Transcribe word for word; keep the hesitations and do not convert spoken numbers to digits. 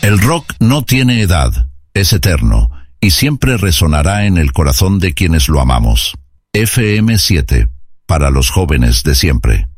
El rock no tiene edad, es eterno, y siempre resonará en el corazón de quienes lo amamos. F M siete, para los jóvenes de siempre.